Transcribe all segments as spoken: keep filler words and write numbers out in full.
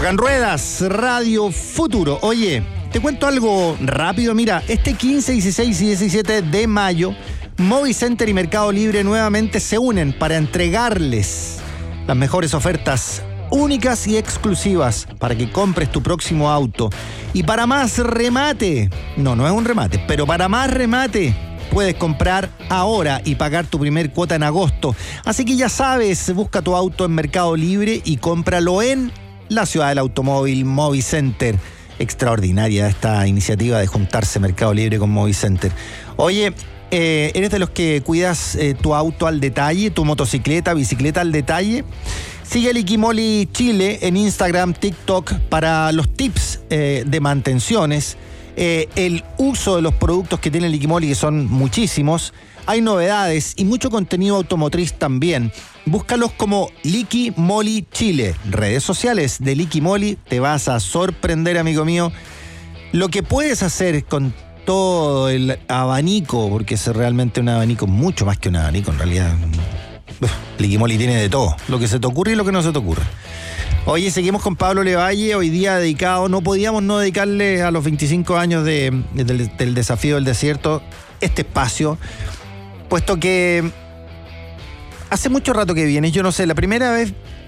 Rock and Ruedas, Radio Futuro. Oye, te cuento algo rápido. Mira, este quince, dieciséis y diecisiete de mayo, Movicenter y Mercado Libre nuevamente se unen para entregarles las mejores ofertas únicas y exclusivas para que compres tu próximo auto. Y para más remate, no, no es un remate, pero para más remate, puedes comprar ahora y pagar tu primer cuota en agosto. Así que ya sabes, busca tu auto en Mercado Libre y cómpralo en la ciudad del automóvil, Movicenter. Extraordinaria esta iniciativa de juntarse Mercado Libre con Movicenter. Oye, eh, ¿eres de los que cuidas eh, tu auto al detalle, tu motocicleta, bicicleta al detalle? Sigue a Liquimoli Chile en Instagram, TikTok para los tips eh, de mantenciones, eh, el uso de los productos que tiene Liquimoli, que son muchísimos. Hay novedades y mucho contenido automotriz también. Búscalos como Liquimoli Chile. Redes sociales de Liquimoli. Te vas a sorprender, amigo mío, lo que puedes hacer con todo el abanico, porque es realmente un abanico, mucho más que un abanico en realidad. Liquimoli tiene de todo, lo que se te ocurre y lo que no se te ocurre. Oye, seguimos con Pablo Levalle, hoy día dedicado, no podíamos no dedicarle a los veinticinco años de, de, del, del desafío del desierto este espacio, puesto que hace mucho rato que vienes, yo no sé, la primera vez,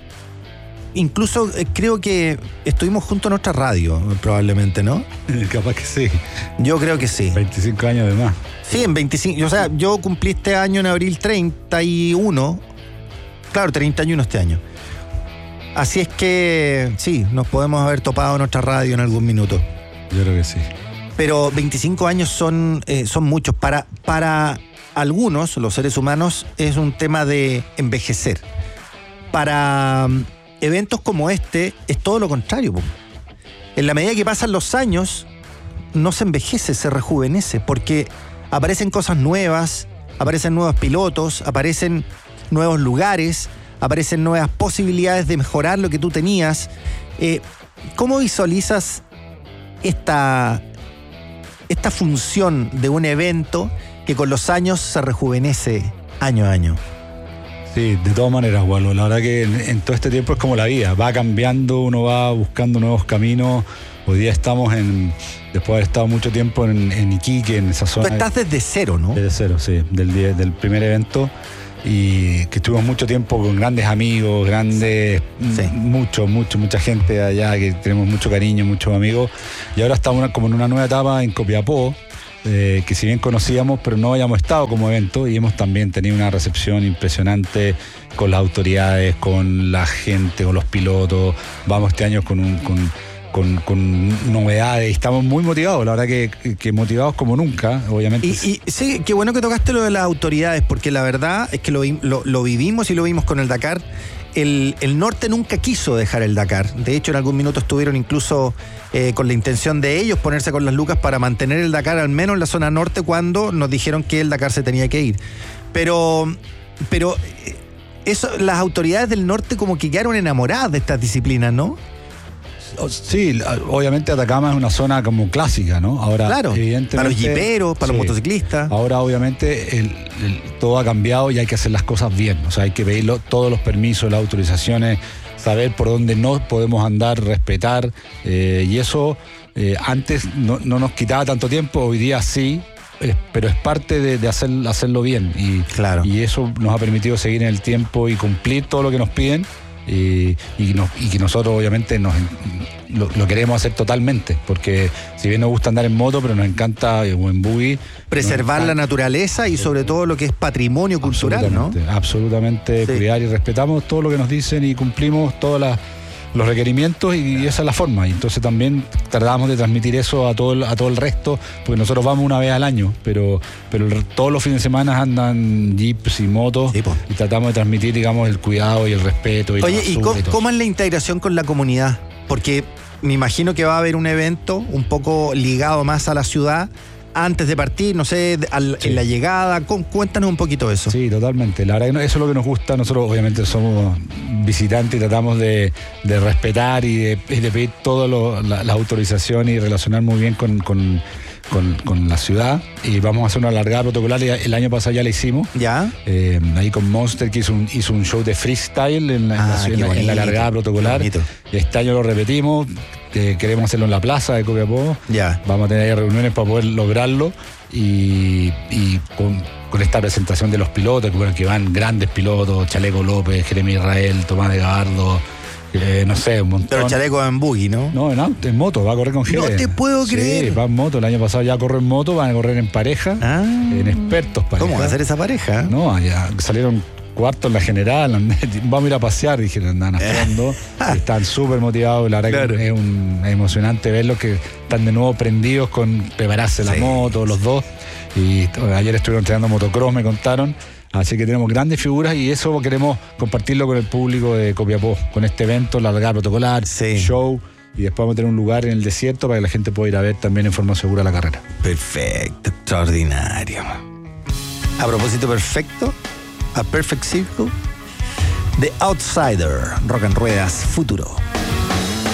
incluso eh, creo que estuvimos juntos en nuestra radio, probablemente, ¿no? Capaz que sí. Yo creo que sí. veinticinco años de más. Sí, en veinticinco, o sea, yo cumplí este año en abril treinta y uno, claro, treinta y uno este año. Así es que sí, nos podemos haber topado en nuestra radio en algún minuto. Yo creo que sí. Pero veinticinco años son, eh, son muchos. Para, para algunos, los seres humanos, es un tema de envejecer. Para um, eventos como este, es todo lo contrario. Po. En la medida que pasan los años, no se envejece, se rejuvenece, porque aparecen cosas nuevas, aparecen nuevos pilotos, aparecen nuevos lugares, aparecen nuevas posibilidades de mejorar lo que tú tenías. Eh, ¿Cómo visualizas esta, esta función de un evento que con los años se rejuvenece año a año? Sí, de todas maneras, Waldo. La verdad que en, en todo este tiempo es como la vida, va cambiando, uno va buscando nuevos caminos. Hoy día estamos en, después de haber estado mucho tiempo en, en Iquique, en esa zona. Tú estás desde cero, ¿no? Desde cero, sí, del, día, del primer evento. Y que estuvimos mucho tiempo con grandes amigos, grandes, sí. mucho, mucho, mucha gente allá que tenemos mucho cariño, muchos amigos. Y ahora estamos como en una nueva etapa en Copiapó, eh, que si bien conocíamos, pero no habíamos estado como evento, y hemos también tenido una recepción impresionante con las autoridades, con la gente, con los pilotos. Vamos este año con un... Con, Con, con novedades, estamos muy motivados, la verdad que, que motivados como nunca, obviamente. Y, y sí, qué bueno que tocaste lo de las autoridades, porque la verdad es que lo, lo, lo vivimos y lo vimos con el Dakar. El, el norte nunca quiso dejar el Dakar, de hecho en algún minuto estuvieron incluso eh, con la intención de ellos ponerse con las lucas para mantener el Dakar al menos en la zona norte, cuando nos dijeron que el Dakar se tenía que ir. Pero, pero eso, las autoridades del norte como que quedaron enamoradas de estas disciplinas, ¿no? Sí, obviamente Atacama es una zona como clásica, ¿no? Ahora, claro, evidentemente, para los jiperos, para sí. los motociclistas. Ahora, obviamente, el, el, todo ha cambiado y hay que hacer las cosas bien. O sea, hay que pedir todos los permisos, las autorizaciones, saber por dónde no podemos andar, respetar. Eh, y eso eh, antes no, no nos quitaba tanto tiempo, hoy día sí. Pero es parte de, de hacer, hacerlo bien. Y, claro. y eso nos ha permitido seguir en el tiempo y cumplir todo lo que nos piden. Y, y, nos, y que nosotros obviamente nos, lo, lo queremos hacer totalmente, porque si bien nos gusta andar en moto, pero nos encanta, o en buggy, preservar la naturaleza y sobre todo lo que es patrimonio cultural, ¿no? Absolutamente, sí. Cuidar y respetamos todo lo que nos dicen y cumplimos todas las los requerimientos, y esa es la forma. Y entonces también tratamos de transmitir eso a todo el, a todo el resto, porque nosotros vamos una vez al año, pero, pero todos los fines de semana andan jeeps y motos, sí, y tratamos de transmitir, digamos, el cuidado y el respeto. Y Oye, ¿y cómo, cómo es la integración con la comunidad? Porque me imagino que va a haber un evento un poco ligado más a la ciudad antes de partir, no sé, al, sí. en la llegada. Cuéntanos un poquito eso. Sí, totalmente. La verdad que eso es lo que nos gusta. Nosotros obviamente somos visitantes y tratamos de, de respetar y de, de pedir todas la, las autorizaciones y relacionar muy bien con, con, con, con la ciudad, y vamos a hacer una largada protocolar. El año pasado ya la hicimos. ¿Ya? Eh, ahí con Monster, que hizo un, hizo un show de freestyle en la, ah, en la, en la largada protocolar. Y este año lo repetimos. Eh, queremos hacerlo en la plaza de Copiapó. Ya. Vamos a tener ahí reuniones para poder lograrlo. Y, y con, con esta presentación de los pilotos, que, bueno, que van grandes pilotos: Chaleco López, Jeremy Israel, Tomás de Gabardo. Eh, no sé, un montón. Pero Chaleco en buggy, ¿no? No, en, auto, en moto, va a correr con Jerez. No te puedo sí, creer. Va en moto, el año pasado ya corrió en moto, van a correr en pareja, ah, en expertos pareja. ¿Cómo va a ser esa pareja? No, ya salieron cuartos en la general, vamos a ir a pasear, dijeron, andan a fondo, están súper motivados, la verdad claro. que es, un, es emocionante verlos que están de nuevo prendidos con prepararse sí. la moto, los dos, y ayer estuvieron entrenando motocross, me contaron. Así que tenemos grandes figuras y eso queremos compartirlo con el público de Copiapó, con este evento, la largada protocolar, sí. show, y después vamos a tener un lugar en el desierto para que la gente pueda ir a ver también en forma segura la carrera. Perfecto, extraordinario. A propósito, perfecto, a Perfect Circle, The Outsider, Rock and Ruedas Futuro.